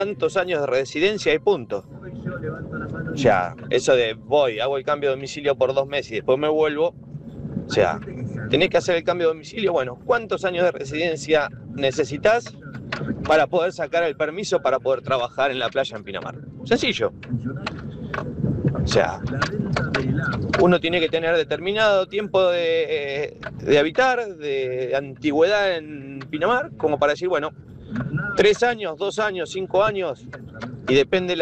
tantos años de residencia y punto. O sea, eso de voy, hago el cambio de domicilio por 2 meses y después me vuelvo. O sea, tenés que hacer el cambio de domicilio. Bueno, ¿cuántos años de residencia necesitas para poder sacar el permiso para poder trabajar en la playa en Pinamar? Sencillo. O sea, uno tiene que tener determinado tiempo de habitar, de antigüedad en Pinamar, como para decir, bueno, 3 años, 2 años, 5 años, y depende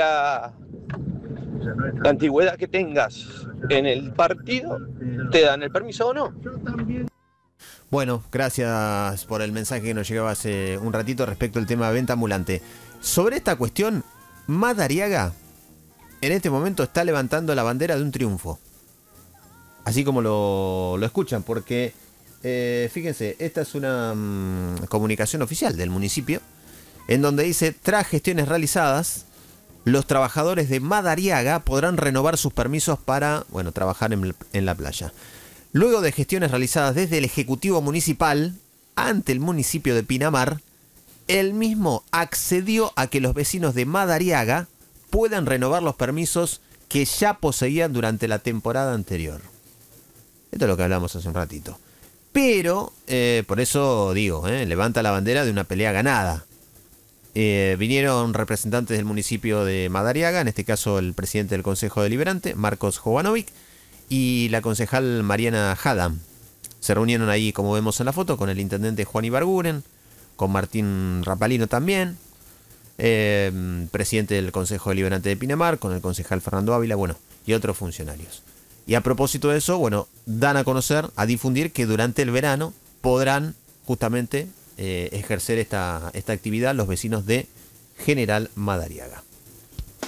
la antigüedad que tengas en el partido, te dan el permiso o no. Bueno, gracias por el mensaje que nos llegaba hace un ratito respecto al tema de venta ambulante. Sobre esta cuestión, Madariaga en este momento está levantando la bandera de un triunfo. Así como lo escuchan, porque fíjense, esta es una comunicación oficial del municipio, en donde dice, tras gestiones realizadas, los trabajadores de Madariaga podrán renovar sus permisos para, bueno, trabajar en la playa. Luego de gestiones realizadas desde el Ejecutivo Municipal ante el municipio de Pinamar, el mismo accedió a que los vecinos de Madariaga puedan renovar los permisos que ya poseían durante la temporada anterior. Esto es lo que hablamos hace un ratito. Pero, por eso digo, levanta la bandera de una pelea ganada. Vinieron representantes del municipio de Madariaga, en este caso el presidente del Consejo Deliberante, Marcos Jovanovic, y la concejal Mariana Hadam. Se reunieron ahí, como vemos en la foto, con el intendente Juan Ibarguren, con Martín Rapalino también, presidente del Consejo Deliberante de Pinamar, con el concejal Fernando Ávila, bueno, y otros funcionarios. Y a propósito de eso, bueno, dan a conocer, a difundir que durante el verano podrán justamente ejercer esta actividad los vecinos de General Madariaga.